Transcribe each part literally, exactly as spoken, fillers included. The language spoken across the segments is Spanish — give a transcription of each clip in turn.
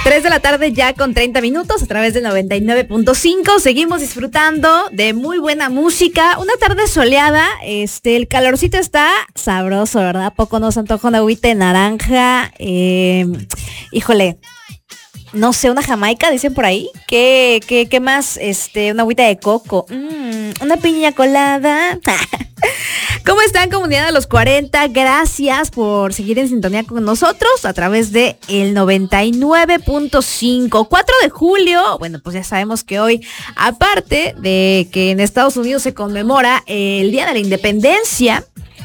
tres de la tarde ya con treinta minutos a través del noventa y nueve punto cinco. Seguimos disfrutando de muy buena música. Una tarde soleada, este, el calorcito está sabroso, ¿verdad? ¿A poco nos antoja una agüita de naranja? Eh, híjole, no sé, una jamaica, dicen por ahí. ¿Qué, qué, qué más? Este, una agüita de coco. Mm, una piña colada. ¿Cómo están, comunidad de los cuarenta? Gracias por seguir en sintonía con nosotros a través de el noventa y nueve punto cinco. cuatro de julio, bueno, pues ya sabemos que hoy, aparte de que en Estados Unidos se conmemora el Día de la Independencia,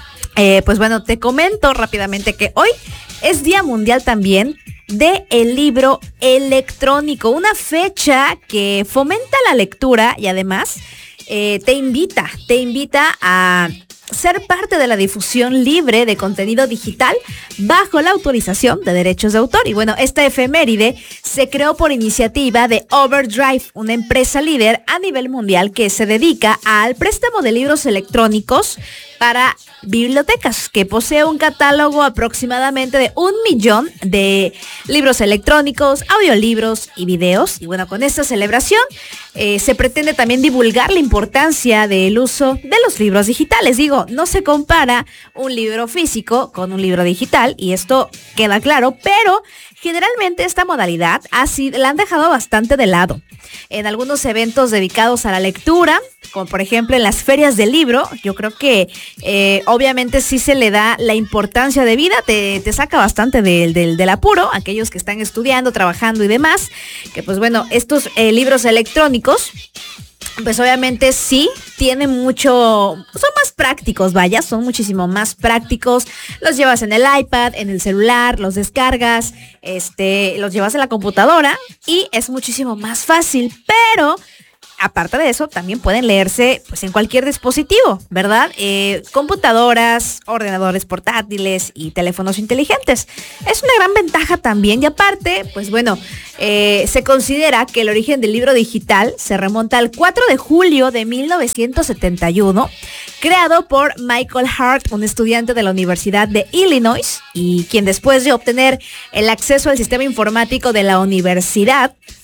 eh, pues bueno, te comento rápidamente que hoy es Día Mundial también de el libro electrónico, una fecha que fomenta la lectura y además eh, te invita, te invita a ser parte de la difusión libre de contenido digital bajo la autorización de derechos de autor. Y bueno, esta efeméride se creó por iniciativa de Overdrive, una empresa líder a nivel mundial que se dedica al préstamo de libros electrónicos para bibliotecas, que posee un catálogo aproximadamente de un millón de libros electrónicos, audiolibros y videos. Y bueno, con esta celebración eh, se pretende también divulgar la importancia del uso de los libros digitales. Digo, no se compara un libro físico con un libro digital, y esto queda claro, pero generalmente esta modalidad así la han dejado bastante de lado. En algunos eventos dedicados a la lectura, como por ejemplo en las ferias del libro, yo creo que eh, obviamente sí se le da la importancia de vida, te, te saca bastante del, del, del apuro, aquellos que están estudiando, trabajando y demás, que pues bueno, estos eh, libros electrónicos, pues obviamente sí tienen mucho, son más prácticos, vaya, son muchísimo más prácticos. Los llevas en el iPad, en el celular, los descargas, este, los llevas en la computadora y es muchísimo más fácil, pero aparte de eso, también pueden leerse pues en cualquier dispositivo, ¿verdad? Eh, computadoras, ordenadores portátiles y teléfonos inteligentes. Es una gran ventaja también, y aparte, pues bueno, eh, se considera que el origen del libro digital se remonta al cuatro de julio de mil novecientos setenta y uno, creado por Michael Hart, un estudiante de la Universidad de Illinois, y quien después de obtener el acceso al sistema informático de la universidad,